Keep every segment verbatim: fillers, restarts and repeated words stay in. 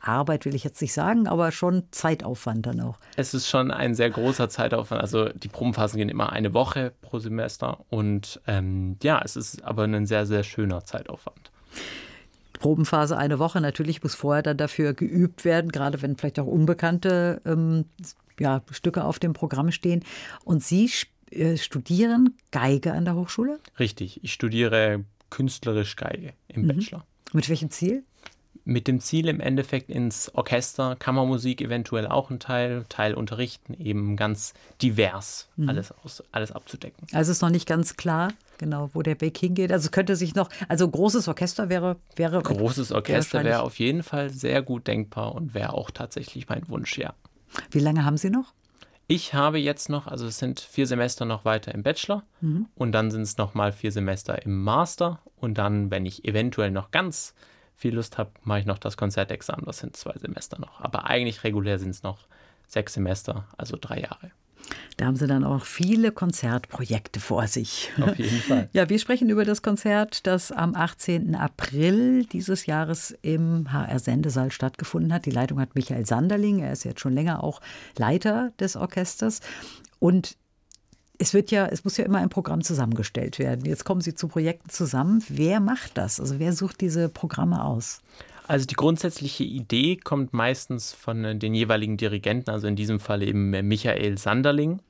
Arbeit will ich jetzt nicht sagen, aber schon Zeitaufwand dann auch. Es ist schon ein sehr großer Zeitaufwand. Also die Probenphasen gehen immer eine Woche pro Semester und ähm, ja, es ist aber ein sehr, sehr schöner Zeitaufwand. Probenphase eine Woche, natürlich muss vorher dann dafür geübt werden, gerade wenn vielleicht auch unbekannte ähm, ja, Stücke auf dem Programm stehen. Und Sie äh, studieren Geige an der Hochschule? Richtig, ich studiere künstlerisch Geige im mhm. Bachelor. Mit welchem Ziel? Mit dem Ziel im Endeffekt ins Orchester, Kammermusik eventuell auch ein Teil, Teil unterrichten, eben ganz divers mhm. alles, aus, alles abzudecken. Also ist noch nicht ganz klar, genau, wo der Weg hingeht. Also könnte sich noch, also großes Orchester wäre... wäre großes Orchester wäre auf jeden Fall sehr gut denkbar und wäre auch tatsächlich mein Wunsch, ja. Wie lange haben Sie noch? Ich habe jetzt noch, also es sind vier Semester noch weiter im Bachelor mhm. und dann sind es nochmal vier Semester im Master und dann, wenn ich eventuell noch ganz viel Lust habe, mache ich noch das Konzertexamen, das sind zwei Semester noch. Aber eigentlich regulär sind es noch sechs Semester, also drei Jahre. Da haben Sie dann auch viele Konzertprojekte vor sich. Auf jeden Fall. Ja, wir sprechen über das Konzert, das am achtzehnten April dieses Jahres im H R-Sendesaal stattgefunden hat. Die Leitung hat Michael Sanderling, er ist jetzt schon länger auch Leiter des Orchesters. Und es wird ja, es muss ja immer ein Programm zusammengestellt werden. Jetzt kommen Sie zu Projekten zusammen. Wer macht das? Also wer sucht diese Programme aus? Also die grundsätzliche Idee kommt meistens von den jeweiligen Dirigenten, also in diesem Fall eben Michael Sanderling.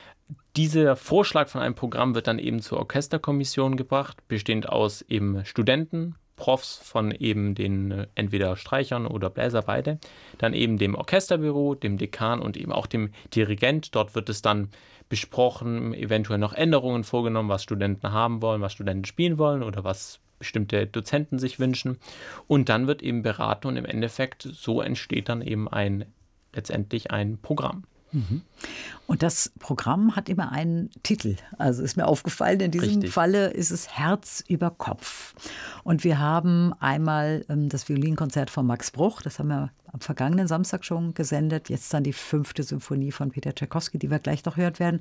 Dieser Vorschlag von einem Programm wird dann eben zur Orchesterkommission gebracht, bestehend aus eben Studenten, Profs von eben den entweder Streichern oder Bläser beide, dann eben dem Orchesterbüro, dem Dekan und eben auch dem Dirigent. Dort wird es dann besprochen, eventuell noch Änderungen vorgenommen, was Studenten haben wollen, was Studenten spielen wollen oder was bestimmte Dozenten sich wünschen. Und dann wird eben beraten und im Endeffekt so entsteht dann eben ein letztendlich ein Programm. Mhm. Und das Programm hat immer einen Titel. Also ist mir aufgefallen, in diesem Richtig. Falle ist es Herz über Kopf. Und wir haben einmal ähm, das Violinkonzert von Max Bruch, das haben wir am vergangenen Samstag schon gesendet. Jetzt dann die fünfte Symphonie von Peter Tschaikowski, die wir gleich noch hören werden.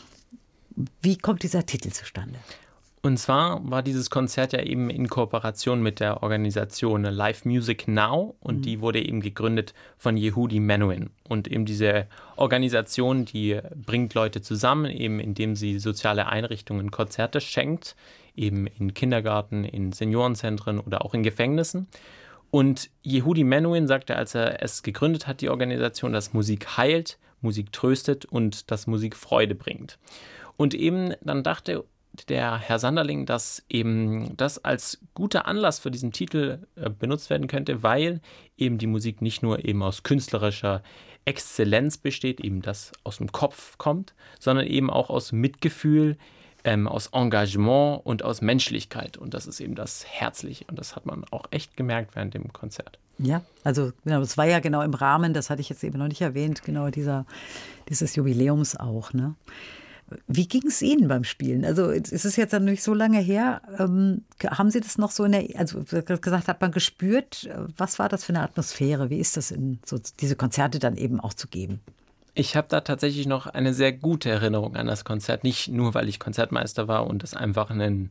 Wie kommt dieser Titel zustande? Und zwar war dieses Konzert ja eben in Kooperation mit der Organisation Live Music Now und mhm. die wurde eben gegründet von Yehudi Menuhin. Und eben diese Organisation, die bringt Leute zusammen, eben indem sie soziale Einrichtungen Konzerte schenkt, eben in Kindergarten, in Seniorenzentren oder auch in Gefängnissen. Und Yehudi Menuhin sagte, als er es gegründet hat, die Organisation, dass Musik heilt, Musik tröstet und dass Musik Freude bringt. Und eben dann dachte der Herr Sanderling, dass eben das als guter Anlass für diesen Titel äh, benutzt werden könnte, weil eben die Musik nicht nur eben aus künstlerischer Exzellenz besteht, eben das aus dem Kopf kommt, sondern eben auch aus Mitgefühl, ähm, aus Engagement und aus Menschlichkeit. Und das ist eben das Herzliche. Und das hat man auch echt gemerkt während dem Konzert. Ja, also genau, das war ja genau im Rahmen, das hatte ich jetzt eben noch nicht erwähnt, genau dieser, dieses Jubiläums auch, ne? Wie ging es Ihnen beim Spielen? Also es ist jetzt dann nicht so lange her. Ähm, haben Sie das noch so in der, also gesagt, hat man gespürt, was war das für eine Atmosphäre? Wie ist das, in so diese Konzerte dann eben auch zu geben? Ich habe da tatsächlich noch eine sehr gute Erinnerung an das Konzert. Nicht nur, weil ich Konzertmeister war und das einfach ein,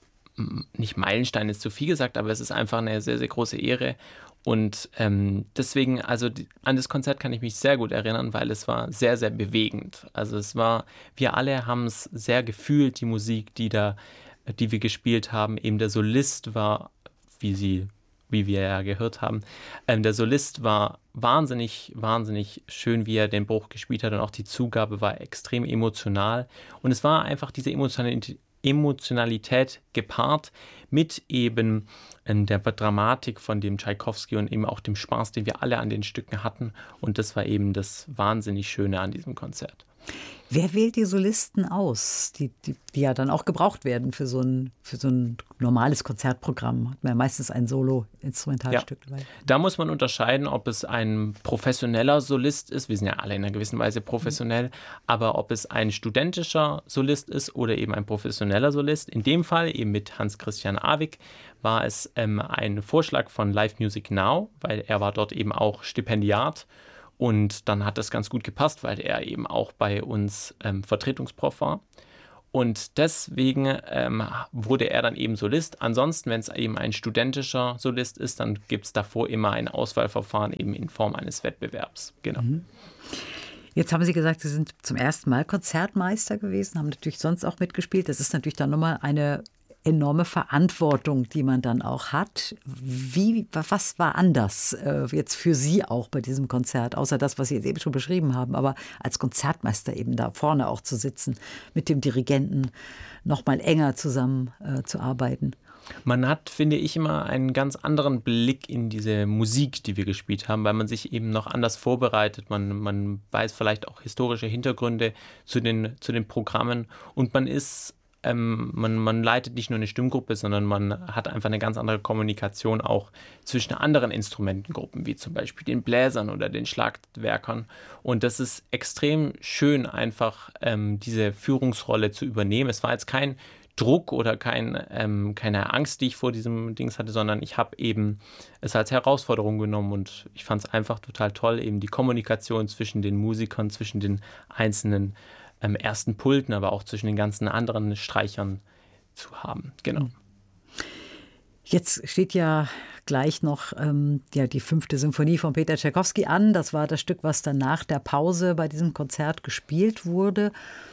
nicht Meilenstein ist zu viel gesagt, aber es ist einfach eine sehr, sehr große Ehre. Und ähm, deswegen, also die, an das Konzert kann ich mich sehr gut erinnern, weil es war sehr, sehr bewegend. Also es war, wir alle haben es sehr gefühlt, die Musik, die da, die wir gespielt haben. Eben der Solist war, wie sie, wie wir ja gehört haben, ähm, der Solist war wahnsinnig, wahnsinnig schön, wie er den Bruch gespielt hat und auch die Zugabe war extrem emotional. Und es war einfach diese Emotionalität, Emotionalität gepaart mit eben ähm, der Dramatik von dem Tschaikowski und eben auch dem Spaß, den wir alle an den Stücken hatten. Und das war eben das wahnsinnig Schöne an diesem Konzert. Wer wählt die Solisten aus, die, die, die ja dann auch gebraucht werden für so ein, für so ein normales Konzertprogramm? Hat man ja meistens ein Solo-Instrumentalstück dabei. Ja. Da muss man unterscheiden, ob es ein professioneller Solist ist. Wir sind ja alle in einer gewissen Weise professionell. Mhm. Aber ob es ein studentischer Solist ist oder eben ein professioneller Solist. In dem Fall eben mit Hans-Christian Awig war es ähm, ein Vorschlag von Live Music Now, weil er war dort eben auch Stipendiat. Und dann hat das ganz gut gepasst, weil er eben auch bei uns ähm, Vertretungsprof war. Und deswegen ähm, wurde er dann eben Solist. Ansonsten, wenn es eben ein studentischer Solist ist, dann gibt es davor immer ein Auswahlverfahren eben in Form eines Wettbewerbs. Genau. Mhm. Jetzt haben Sie gesagt, Sie sind zum ersten Mal Konzertmeister gewesen, haben natürlich sonst auch mitgespielt. Das ist natürlich dann nochmal eine enorme Verantwortung, die man dann auch hat. Wie, was war anders äh, jetzt für Sie auch bei diesem Konzert, außer das, was Sie jetzt eben schon beschrieben haben, aber als Konzertmeister eben da vorne auch zu sitzen, mit dem Dirigenten noch mal enger zusammen äh, zu arbeiten? Man hat, finde ich, immer einen ganz anderen Blick in diese Musik, die wir gespielt haben, weil man sich eben noch anders vorbereitet. Man, man weiß vielleicht auch historische Hintergründe zu den, zu den Programmen und man ist Ähm, man, man leitet nicht nur eine Stimmgruppe, sondern man hat einfach eine ganz andere Kommunikation auch zwischen anderen Instrumentengruppen, wie zum Beispiel den Bläsern oder den Schlagwerkern. Und das ist extrem schön, einfach ähm, diese Führungsrolle zu übernehmen. Es war jetzt kein Druck oder kein, ähm, keine Angst, die ich vor diesem Dings hatte, sondern ich habe eben es als Herausforderung genommen und ich fand es einfach total toll, eben die Kommunikation zwischen den Musikern, zwischen den einzelnen ähm, ersten Pulten, aber auch zwischen den ganzen anderen Streichern zu haben. Genau. Jetzt steht ja gleich noch ähm, ja, die fünfte Symphonie von Peter Tschaikowski an. Das war das Stück, was dann nach der Pause bei diesem Konzert gespielt wurde.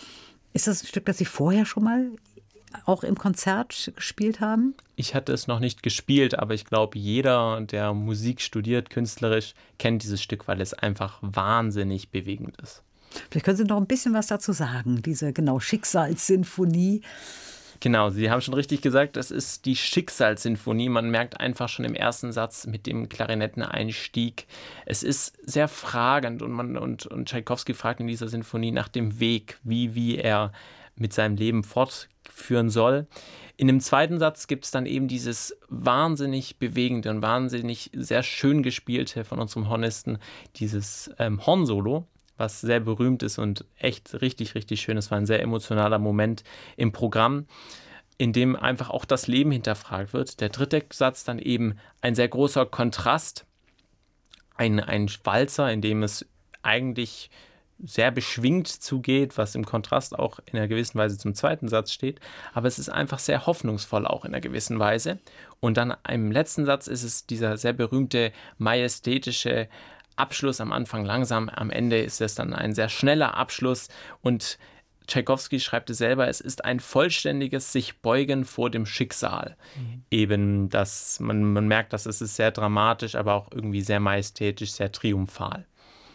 Ist das ein Stück, das Sie vorher schon mal auch im Konzert gespielt haben? Ich hatte es noch nicht gespielt, aber ich glaube, jeder, der Musik studiert, künstlerisch, kennt dieses Stück, weil es einfach wahnsinnig bewegend ist. Vielleicht können Sie noch ein bisschen was dazu sagen, diese genau Schicksalssinfonie. Genau, Sie haben schon richtig gesagt, das ist die Schicksalssinfonie. Man merkt einfach schon im ersten Satz mit dem Klarinetteneinstieg, es ist sehr fragend und, man, und, und Tschaikowski fragt in dieser Sinfonie nach dem Weg, wie, wie er mit seinem Leben fortführen soll. In dem zweiten Satz gibt es dann eben dieses wahnsinnig bewegende und wahnsinnig sehr schön gespielte von unserem Hornisten, dieses ähm, Hornsolo, was sehr berühmt ist und echt richtig, richtig schön. Es war ein sehr emotionaler Moment im Programm, in dem einfach auch das Leben hinterfragt wird. Der dritte Satz dann eben ein sehr großer Kontrast, ein, ein Walzer, in dem es eigentlich sehr beschwingt zugeht, was im Kontrast auch in einer gewissen Weise zum zweiten Satz steht. Aber es ist einfach sehr hoffnungsvoll auch in einer gewissen Weise. Und dann im letzten Satz ist es dieser sehr berühmte majestätische Abschluss am Anfang langsam, am Ende ist es dann ein sehr schneller Abschluss und Tschaikowski schreibt es selber, es ist ein vollständiges sich beugen vor dem Schicksal. Mhm. Eben, dass man, man merkt, dass es ist sehr dramatisch, aber auch irgendwie sehr majestätisch, sehr triumphal.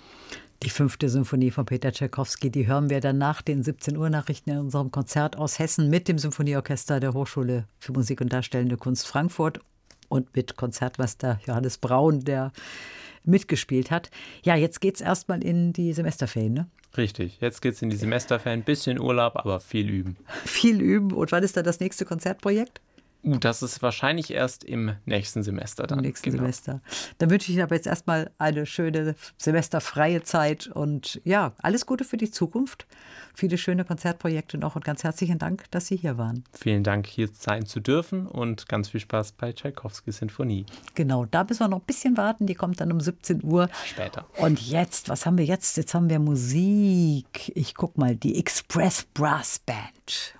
Die fünfte Symphonie von Peter Tschaikowski, die hören wir dann nach den siebzehn Uhr Nachrichten in unserem Konzert aus Hessen mit dem Symphonieorchester der Hochschule für Musik und Darstellende Kunst Frankfurt und mit Konzertmeister Johannes Braun, der mitgespielt hat. Ja, jetzt geht es erstmal in die Semesterferien, ne? Richtig, jetzt geht es in die Semesterferien, ein bisschen Urlaub, aber viel üben. Viel üben. Und wann ist dann das nächste Konzertprojekt? Uh, das ist wahrscheinlich erst im nächsten Semester dann. Im nächsten genau. Semester. Dann wünsche ich Ihnen aber jetzt erstmal eine schöne semesterfreie Zeit und ja, alles Gute für die Zukunft. Viele schöne Konzertprojekte noch und ganz herzlichen Dank, dass Sie hier waren. Vielen Dank, hier sein zu dürfen und ganz viel Spaß bei Tschaikowskis Sinfonie. Genau, da müssen wir noch ein bisschen warten. Die kommt dann um siebzehn Uhr. Später. Und jetzt, was haben wir jetzt? Jetzt haben wir Musik. Ich guck mal, die Express Brass Band.